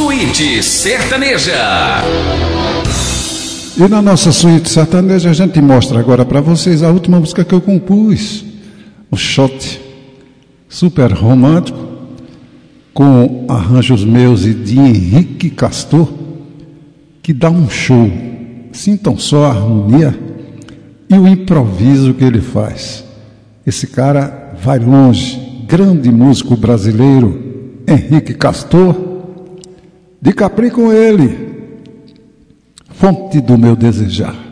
Suíte Sertaneja. E na nossa suíte sertaneja a gente mostra agora para vocês a última música que eu compus, o Shot, super romântico, com arranjos meus e de Henrique Castor, que dá um show. Sintam só a harmonia e o improviso que ele faz. Esse cara vai longe, grande músico brasileiro, Henrique Castor. De Capri com ele, Fonte do Meu Desejar.